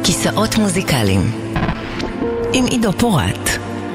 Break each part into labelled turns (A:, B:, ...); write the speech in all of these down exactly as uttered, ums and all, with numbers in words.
A: כיסאות מוזיקליים עם עידו פורט.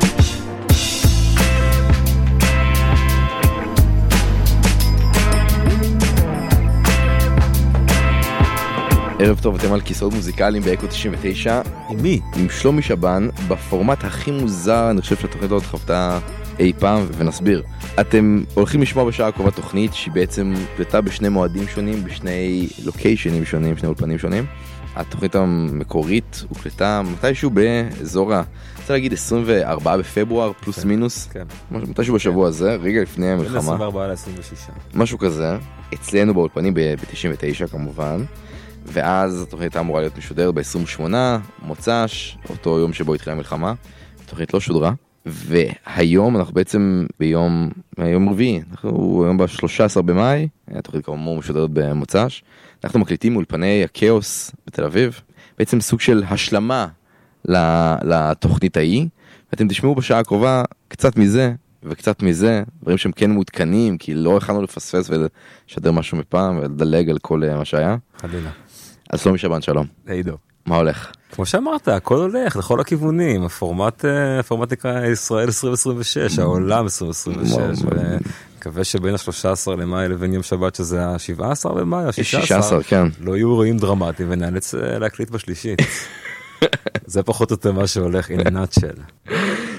B: ערב טוב, אתם על כיסאות מוזיקליים באקו תשעים ותשע.
C: עם מי?
B: עם שלומי שבן, בפורמט הכי מוזר, אני חושב שהתוכנית עוד חוותה אי פעם, ונסביר. אתם הולכים לשמוע בשעה הקרובה תוכנית שהיא בעצם קלטה בשני מועדים שונים, בשני לוקיישנים שונים, שני אולפנים שונים. התוכנית המקורית הוקלטה מתישהו באזור ה... רוצה להגיד עשרים וארבעה בפברואר, פלוס מינוס. כן. מתישהו בשבוע הזה, רגע לפני המלחמה.
C: עשרים וארבעה עד עשרים ושישה.
B: משהו כזה. אצלנו באולפנים ב-תשעים ותשע כמובן. ואז התוכנית הייתה אמורה להיות משודרת ב-עשרים ושמונה, מוצ"ש, אותו יום שבו התחילה המלחמה. התוכנית לא שודרה. והיום אנחנו בעצם ביום, ביום רביעי, אנחנו היום ב-שלושה עשר במאי, התוכנית כאמור משודרת במוצ"ש. אנחנו מקליטים מאולפני הכאוס בתל אביב, בעצם סוג של השלמה לתוכנית ההיא, ואתם תשמעו בשעה הקרובה קצת מזה וקצת מזה, דברים שהם כן מעודכנים, כי לא הכנו לפספס ולשדר משהו מפעם ולדלג על כל מה שהיה.
C: חלילה.
B: אז שלומי שבן, שלום.
C: עידו.
B: מה הולך?
C: כמו שאמרת, הכל הולך לכל הכיוונים, הפורמט, הפורמט נקרא ישראל עשרים עשרים ושש, העולם עשרים עשרים ושש, ומקווה שבין ה-שלושה עשר למאי לבין יום שבת שזה ה-שבעה עשר במאי, ה-שישה עשר,
B: כן.
C: לא יהיו אירועים דרמטיים ונאלץ להקליט בשלישית. זה פחות או יותר מה שהולך in a nutshell.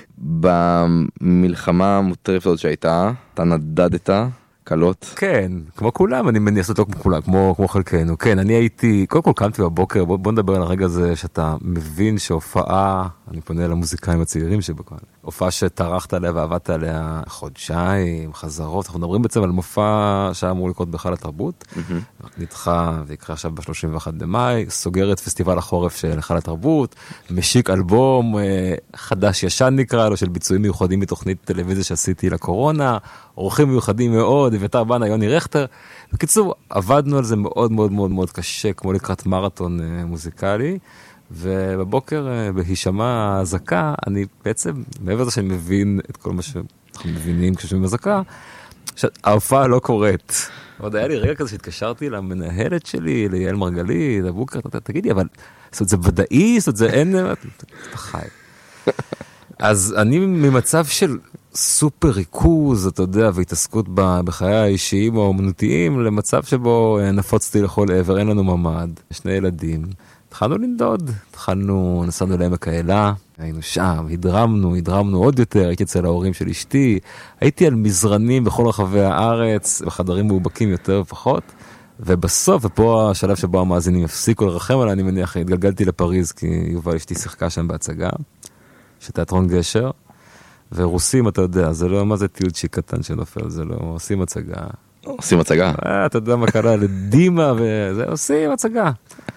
B: במלחמה המוטרפת הזאת שהייתה, אתה נדדת קלות.
C: כן, כמו כולם, אני מניח זאת לא כמו כולם, כמו, כמו חלקנו. כן, אני הייתי, קודם כל קמתי בבוקר, בוא, בוא נדבר על הרגע הזה שאתה מבין שהופעה, אני פונה למוזיקאים הצעירים שבכלל, הופעה שטרחת עליה ועבדת עליה חודשיים, חזרות, אנחנו מדברים בעצם על מופע שהיה אמור לקרות בהיכל התרבות, mm-hmm. נדחה ויקרה עכשיו ב-שלושים ואחד במאי, סוגר את פסטיבל החורף של היכל התרבות, משיק אלבום חדש ישן נקרא לו, של ביצועים מיוחדים מתוכנית טלוויזיה שעשיתי לקורונה, אורחים מיוחדים מאוד, אביתר בנה, יוני רכטר. בקיצור, עבדנו על זה מאוד מאוד מאוד מאוד קשה, כמו לקראת מרתון מוזיקלי, ובבוקר בהישמע הזקה, אני בעצם, מעבר לזה שאני מבין את כל מה שאנחנו מבינים כששומעים הזקה, שההופעה לא קורית. עוד היה לי רגע כזה שהתקשרתי למנהלת שלי, ליעל מרגלית, לבוקר, תגידי, אבל זה ודאי, זה אין, אתה חי. אז אני ממצב של סופר ריכוז, אתה יודע, והתעסקות בחיי האישיים או האמנותיים, למצב שבו נפוצתי לכל עבר, אין לנו ממד, שני ילדים. התחלנו לנדוד, התחלנו, נסענו לעמק האלה, היינו שם, הדרמנו, הדרמנו עוד יותר, הייתי אצל ההורים של אשתי, הייתי על מזרנים בכל רחבי הארץ, בחדרים מאובקים יותר ופחות, ובסוף, ופה השלב שבו המאזינים הפסיקו לרחם עליי, אני מניח, התגלגלתי לפריז, כי יובל אשתי שיחקה שם בהצגה, שתיאטרון גשר, ורוסים, אתה יודע, זה לא, מה זה טיולצ'יק קטן שנופל, זה לא, עושים הצגה.
B: עושים הצגה.
C: אה, אתה יודע מה קרה לדימה, וזה, עושים הצגה.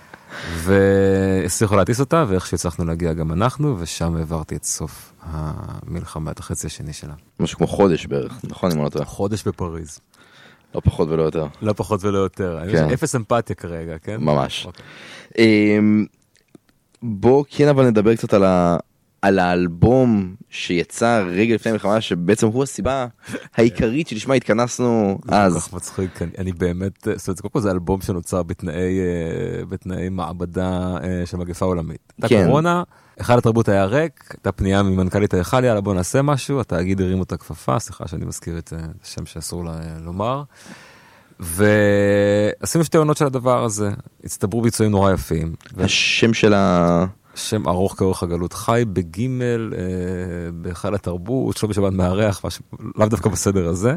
C: והצליחו להטיס אותה, ואיך שהצלחנו להגיע גם אנחנו, ושם העברתי את סוף המלחמה, את החצי השני שלה.
B: משהו כמו חודש בערך, נכון? אם לא טועה.
C: חודש בפריז.
B: לא פחות ולא יותר.
C: לא פחות ולא יותר. כן. אפס אמפתיה כרגע, כן?
B: ממש. Okay. בוא כן אבל נדבר קצת על ה... על האלבום שיצא רגע לפני המלחמה, שבעצם הוא הסיבה העיקרית שלשמה התכנסנו אז.
C: זה כל כך מצחיק, אני באמת, זאת אומרת, קודם כל זה אלבום שנוצר בתנאי, בתנאי מעבדה של מגפה עולמית. את הקורונה, היכל התרבות היה ריק, הייתה פנייה ממנכ"לית ההיכל, יאללה בוא נעשה משהו, התאגיד הרים אותה כפפה, סליחה שאני מזכיר את השם שאסור לה לומר, ועשינו שתי עונות של הדבר הזה, הצטברו ביצועים נורא יפים.
B: השם של ה...
C: שם ארוך כאורך הגלות, חי בגימל, אה, בהיכל התרבות, שלומי שבן מארח, לאו דווקא בסדר הזה.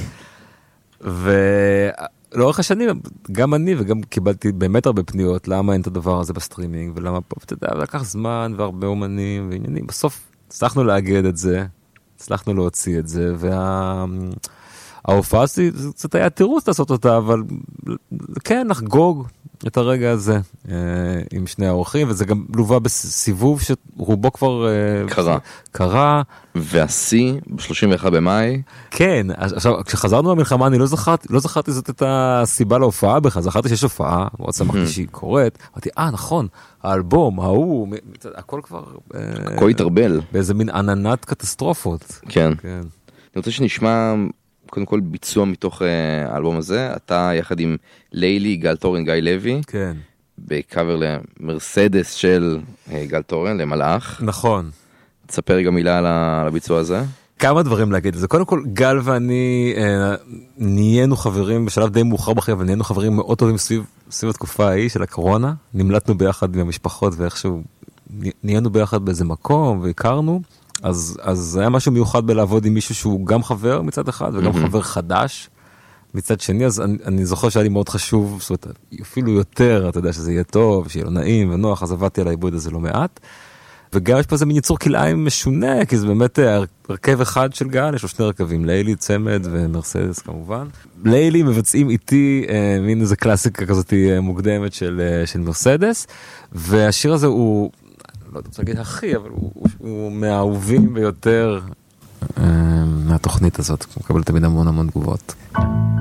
C: ולאורך השנים, גם אני וגם קיבלתי באמת הרבה פניות, למה אין את הדבר הזה בסטרימינג, ולמה פה, ואתה יודע, לקח זמן והרבה אומנים ועניינים. בסוף הצלחנו להגד את זה, הצלחנו להוציא את זה, וה... ההופעה הזאת, זאת היה תירוץ לעשות אותה, אבל כן, נחגוג את הרגע הזה עם שני האורחים, וזה גם לובה בסיבוב שרובו כבר
B: קרה.
C: קרה.
B: והשיא ב-שלושים ואחד במאי.
C: כן, עכשיו, כשחזרנו למלחמה, אני לא זכרתי, לא זכרתי זאת את הסיבה להופעה בכלל, זכרתי שיש הופעה, מאוד שמחתי שהיא קורית, אמרתי, אה, נכון, האלבום, ההוא, הכל כבר...
B: הכל התרבל.
C: באיזה מין עננת קטסטרופות.
B: כן. אני רוצה שנשמע... קודם כל ביצוע מתוך האלבום הזה, אתה יחד עם לילי, גל תורן, גיא לוי.
C: כן.
B: בקאבר למרסדס של גל תורן, למלאך.
C: נכון.
B: תספר גם מילה על הביצוע הזה.
C: כמה דברים להגיד. זה קודם כל, גל ואני אה, נהיינו חברים בשלב די מאוחר בחיים, אבל נהיינו חברים מאוד טובים סביב, סביב התקופה ההיא של הקורונה. נמלטנו ביחד עם המשפחות ואיכשהו נהיינו ביחד באיזה מקום והכרנו. אז, אז זה היה משהו מיוחד בלעבוד עם מישהו שהוא גם חבר מצד אחד וגם mm-hmm. חבר חדש מצד שני. אז אני, אני זוכר שהיה לי מאוד חשוב, זאת אומרת, אפילו יותר, אתה יודע שזה יהיה טוב, שיהיה לו נעים ונוח, אז עבדתי על העיבוד הזה לא מעט. וגם יש פה איזה מין יצור כלאיים משונה, כי זה באמת הרכב אחד של גל, יש לו שני רכבים, לילי, צמד ומרסדס כמובן. לילי מבצעים איתי אה, מין איזה קלאסיקה כזאת מוקדמת של, אה, של מרסדס, והשיר הזה הוא, לא יודע, להגיד הכי, אבל הוא, הוא, הוא מהאהובים ביותר אה, מהתוכנית הזאת, הוא מקבל תמיד המון המון תגובות.